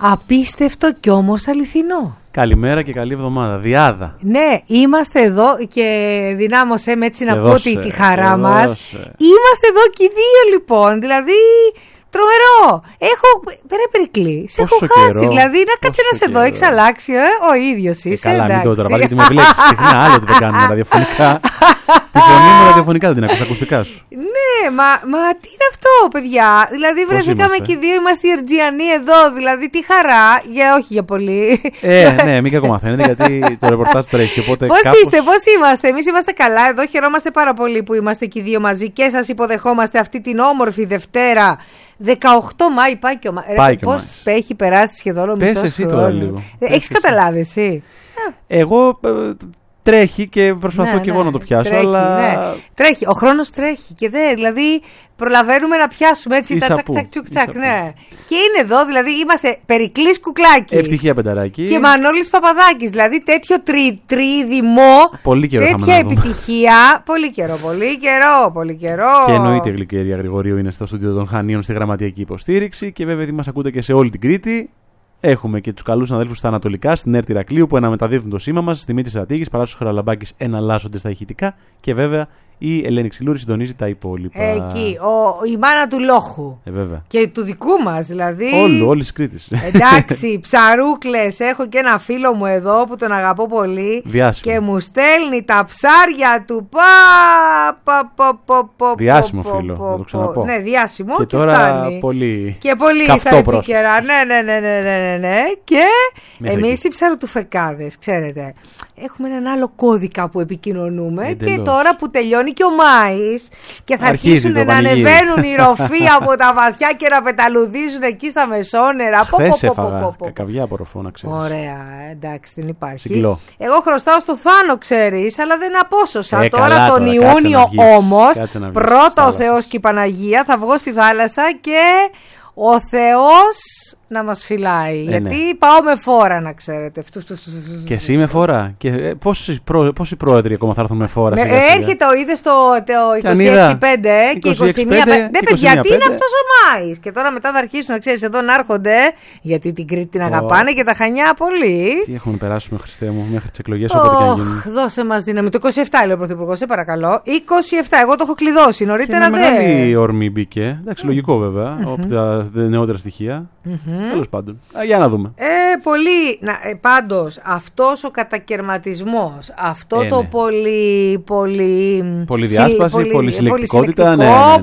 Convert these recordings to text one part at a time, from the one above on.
Απίστευτο κι όμως αληθινό. Καλημέρα και καλή εβδομάδα. Διάδα. Ναι, είμαστε εδώ και δυνάμωσέ με έτσι να πω τη χαρά μας. Είμαστε εδώ και οι δύο λοιπόν, δηλαδή τρομερό. Ρε Περικλή, σε έχω χάσει. Καιρό, δηλαδή να κάτσε να σε δω, έχεις αλλάξει, ο ίδιος είσαι. Καλά, μην το τραβάτε γιατί με βλέπει συχνά. Άλλο ότι δεν κάνουμε ραδιοφωνικά. Τη φωνή μου ραδιοφωνικά δεν την ακούς, ακουστικά σου. Ναι, μα τι είναι αυτό, παιδιά. Δηλαδή βρεθήκαμε και οι δύο, είμαστε οι Ερτζιανοί εδώ. Δηλαδή τι χαρά, όχι για πολύ. Ναι, μην κακομαθαίνετε γιατί το ρεπορτάζ τρέχει. Πώς είμαστε, εμείς είμαστε καλά εδώ. Χαιρόμαστε πάρα πολύ που είμαστε και οι δύο μαζί και σας υποδεχόμαστε αυτή την όμορφη Δευτέρα. 18 Μάη πάει και ο Μάη. Πώς έχει περάσει σχεδόν ο μισός χρόνος. Έχεις καταλάβει εσύ? Εγώ τρέχει και προσπαθώ και εγώ να το πιάσω. Τρέχει, αλλά... ναι. Τρέχει, ο χρόνος τρέχει και δηλαδή προλαβαίνουμε να πιάσουμε έτσι τα τσακ, ναι. Και είναι εδώ, δηλαδή είμαστε Περικλής Κουκλάκης. Ευτυχία Πενταράκη. Και Μανώλης Παπαδάκης, δηλαδή τέτοιο τρίδημο, πολύ καιρό τέτοια επιτυχία. Πολύ καιρό. Και εννοείται η Γλυκερία Γρηγορίου είναι στο στούντιο των Χανίων στη γραμματιακή υποστήριξη και βέβαια μας ακούτε και σε όλη την Κρήτη. Έχουμε και τους καλούς συναδέλφους στα Ανατολικά, στην Έρτη Ηρακλείου που αναμεταδίδουν το σήμα μας, στη Μύτη Στρατήγης, Παράσος Χαραλαμπάκης εναλλάσσονται στα ηχητικά και βέβαια η Ελένη Ξυλούρη συντονίζει τα υπόλοιπα. Εκεί, η μάνα του Λόχου. Βέβαια. Και του δικού μας δηλαδή. Όλης της Κρήτης. Εντάξει, ψαρούκλες. Έχω και ένα φίλο μου εδώ που τον αγαπώ πολύ. Διάσημο. Και μου στέλνει τα ψάρια του. Διάσημο φίλο, να το ξαναπώ. Ναι, διάσημο. Και τώρα φτάνει. Πολύ. Και πολύ στα επίκαιρα. Ναι. Και εμείς οι ψαρωτουφεκάδες, ξέρετε, έχουμε έναν άλλο κώδικα που επικοινωνούμε. Εντελώς. Και τώρα που τελειώνει και ο Μάης και θα αρχίσουν να ανεβαίνουν οι ροφοί από τα βαθιά και να πεταλουδίζουν εκεί στα μεσόνερα. Χθες έφαγα κακαβιά από ροφό, να ξέρεις. Ωραία, εντάξει, δεν υπάρχει. Συγκλώ. Εγώ χρωστάω στο Θάνο, ξέρεις, αλλά δεν απόσωσα. Τώρα τον Ιούνιο όμως, πρώτα ο Θεός και η Παναγία, θα βγω στη θάλασσα και ο Θεός να μας φυλάει. Γιατί πάω με φόρα, να ξέρετε. Και εσύ με φόρα. Και πόσοι πρόεδροι ακόμα θα έρθουν με φόρα? Έρχεται ο είδες το 26-5 και 21. Ναι, παιδιά, τι είναι αυτός ο Μάης? Και τώρα μετά θα αρχίσουν, να ξέρεις, εδώ να έρχονται. Γιατί την Κρήτη την αγαπάνε και τα Χανιά πολύ. Τι έχουμε περάσει, Χριστέ μου, μέχρι τις εκλογές όποτε και αν γίνουν. Δώσε μας δύναμη. Το 27 λέει ο Πρωθυπουργός, σε παρακαλώ. 27, εγώ το έχω κλειδώσει. Νωρίτερα δεν. Μεγάλη ορμή μπήκε. Εντάξει, λογικό βέβαια. Από τα νεότερα στοιχεία. Τέλος πάντων. Για να δούμε. Πολύ. Πάντως, αυτός ο κατακαιρματισμός, αυτό το πολυδιάσπαση, πολυσυλλεκτικότητα.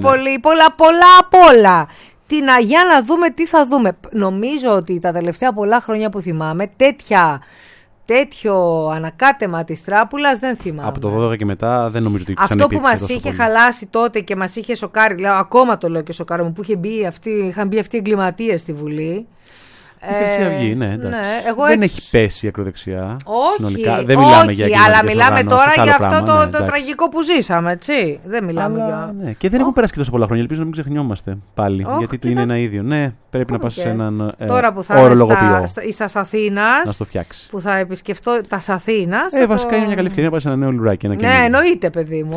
Πολλά. Για να δούμε τι θα δούμε. Νομίζω ότι τα τελευταία πολλά χρόνια που θυμάμαι, τέτοιο ανακάτεμα της τράπουλας δεν θυμάμαι. Από το 12 και μετά δεν νομίζω ότι αυτό που μας είχε χαλάσει τότε και μας είχε σοκάρει, ακόμα το λέω και σοκάρω μου, που είχαν μπει αυτοί οι εγκληματίες στη Βουλή. Η Χρυσή Αυγή, ναι, εντάξει. Δεν έχει πέσει η ακροδεξιά. Όχι, συνολικά. Δεν μιλάμε για εγκληματικές αλλά μιλάμε τώρα για αυτό πράγμα, το τραγικό που ζήσαμε, έτσι. Δεν μιλάμε για. Ναι. Και δεν έχουν περάσει και τόσο πολλά χρόνια. Ελπίζω να μην ξεχνιόμαστε πάλι. Γιατί είναι ένα ίδιο. Ναι, πρέπει να πας σε έναν τώρα που θα είμαι στα Αθήνας, να το φτιάξει. Που θα επισκεφτώ τα Αθήνας. Βασικά είναι μια καλή ευκαιρία να πας σε ένα νέο λουράκι. Ναι, εννοείται, παιδί μου.